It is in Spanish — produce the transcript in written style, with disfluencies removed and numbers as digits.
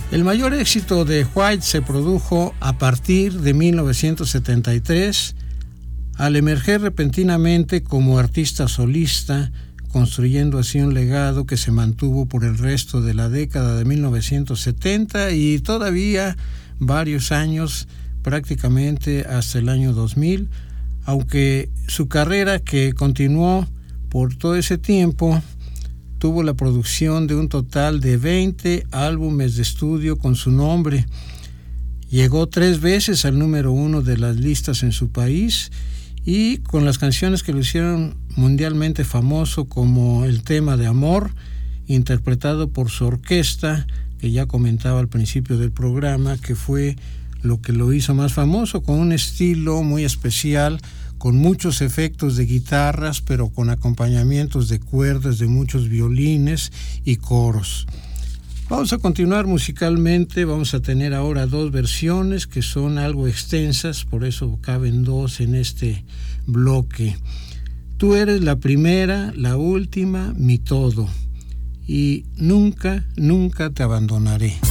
El mayor éxito de White se produjo a partir de 1973, al emerger repentinamente como artista solista, construyendo así un legado que se mantuvo por el resto de la década de 1970 y todavía varios años, prácticamente hasta el año 2000, aunque su carrera, que continuó por todo ese tiempo, tuvo la producción de un total de 20 álbumes de estudio con su nombre. Llegó 3 veces al número 1 de las listas en su país, y con las canciones que lo hicieron mundialmente famoso, como el tema de Amor, interpretado por su orquesta, que ya comentaba al principio del programa, que fue lo que lo hizo más famoso, con un estilo muy especial, con muchos efectos de guitarras, pero con acompañamientos de cuerdas, de muchos violines y coros. Vamos a continuar musicalmente. Vamos a tener ahora 2 versiones que son algo extensas, por eso caben 2 en este bloque. Tú eres la primera, la última, mi todo, y nunca, nunca te abandonaré.